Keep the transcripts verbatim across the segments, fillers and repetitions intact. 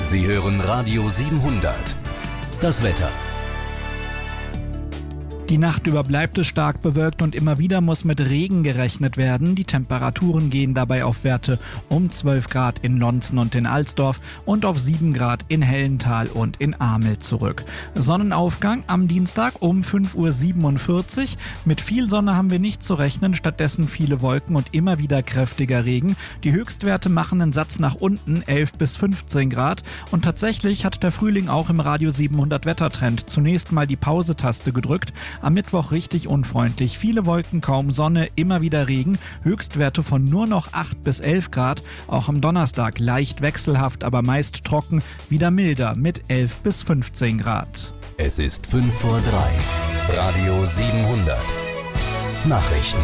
Sie hören Radio siebenhundert. Das Wetter. Die Nacht über bleibt es stark bewölkt und immer wieder muss mit Regen gerechnet werden. Die Temperaturen gehen dabei auf Werte um zwölf Grad in Lonzen und in Alsdorf und auf sieben Grad in Hellental und in Amel zurück. Sonnenaufgang am Dienstag um fünf Uhr siebenundvierzig. Mit viel Sonne haben wir nicht zu rechnen, stattdessen viele Wolken und immer wieder kräftiger Regen. Die Höchstwerte machen einen Satz nach unten, elf bis fünfzehn Grad. Und tatsächlich hat der Frühling auch im Radio siebenhundert Wettertrend zunächst mal die Pause-Taste gedrückt. Am Mittwoch richtig unfreundlich. Viele Wolken, kaum Sonne, immer wieder Regen. Höchstwerte von nur noch acht bis elf Grad. Auch am Donnerstag leicht wechselhaft, aber meist trocken. Wieder milder mit elf bis fünfzehn Grad. Es ist fünf vor drei. Radio siebenhundert. Nachrichten.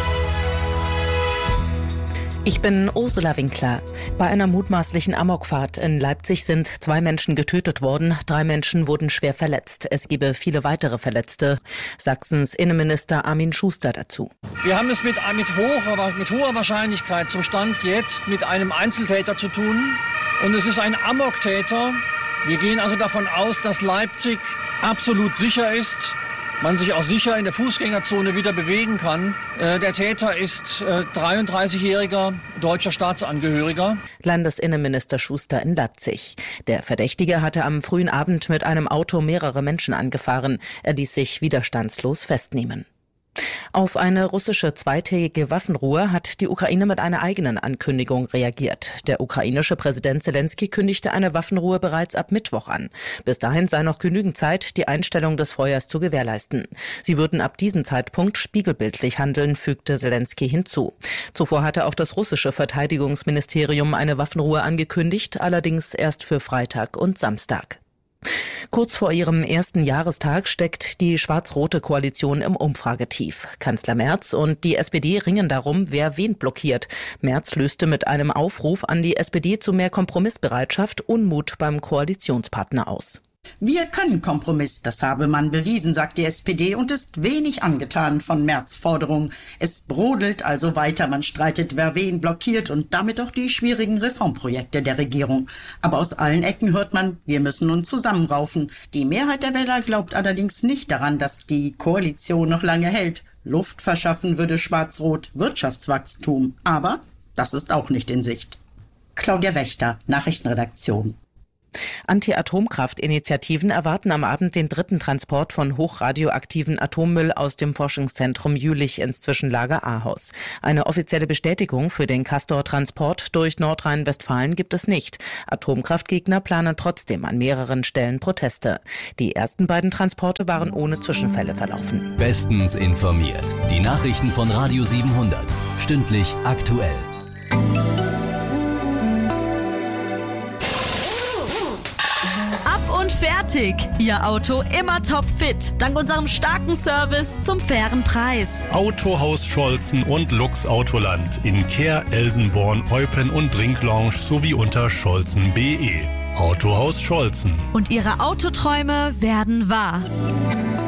Ich bin Ursula Winkler. Bei einer mutmaßlichen Amokfahrt in Leipzig sind zwei Menschen getötet worden, drei Menschen wurden schwer verletzt. Es gebe viele weitere Verletzte. Sachsens Innenminister Armin Schuster dazu. Wir haben es mit, mit, hoher, mit hoher Wahrscheinlichkeit zum Stand jetzt mit einem Einzeltäter zu tun. Und es ist ein Amoktäter. Wir gehen also davon aus, dass Leipzig absolut sicher ist. Man sich auch sicher in der Fußgängerzone wieder bewegen kann. Äh, der Täter ist äh, dreiunddreißigjähriger deutscher Staatsangehöriger. Landesinnenminister Schuster in Leipzig. Der Verdächtige hatte am frühen Abend mit einem Auto mehrere Menschen angefahren. Er ließ sich widerstandslos festnehmen. Auf eine russische zweitägige Waffenruhe hat die Ukraine mit einer eigenen Ankündigung reagiert. Der ukrainische Präsident Zelensky kündigte eine Waffenruhe bereits ab Mittwoch an. Bis dahin sei noch genügend Zeit, die Einstellung des Feuers zu gewährleisten. Sie würden ab diesem Zeitpunkt spiegelbildlich handeln, fügte Zelensky hinzu. Zuvor hatte auch das russische Verteidigungsministerium eine Waffenruhe angekündigt, allerdings erst für Freitag und Samstag. Kurz vor ihrem ersten Jahrestag steckt die schwarz-rote Koalition im Umfragetief. Kanzler Merz und die S P D ringen darum, wer wen blockiert. Merz löste mit einem Aufruf an die S P D zu mehr Kompromissbereitschaft Unmut beim Koalitionspartner aus. Wir können Kompromiss, das habe man bewiesen, sagt die S P D und ist wenig angetan von Merz' Forderung. Es brodelt also weiter, man streitet, wer wen blockiert und damit auch die schwierigen Reformprojekte der Regierung. Aber aus allen Ecken hört man, wir müssen uns zusammenraufen. Die Mehrheit der Wähler glaubt allerdings nicht daran, dass die Koalition noch lange hält. Luft verschaffen würde Schwarz-Rot Wirtschaftswachstum. Aber das ist auch nicht in Sicht. Claudia Wächter, Nachrichtenredaktion. Anti-Atomkraft-Initiativen erwarten am Abend den dritten Transport von hochradioaktiven Atommüll aus dem Forschungszentrum Jülich ins Zwischenlager Ahaus. Eine offizielle Bestätigung für den Castor-Transport durch Nordrhein-Westfalen gibt es nicht. Atomkraftgegner planen trotzdem an mehreren Stellen Proteste. Die ersten beiden Transporte waren ohne Zwischenfälle verlaufen. Bestens informiert. Die Nachrichten von Radio siebenhundert. Stündlich aktuell. Und fertig. Ihr Auto immer topfit. Dank unserem starken Service zum fairen Preis. Autohaus Scholzen und Lux Autoland in Kehr, Elsenborn, Eupen und Drinklounge sowie unter scholzen punkt de. Autohaus Scholzen. Und Ihre Autoträume werden wahr.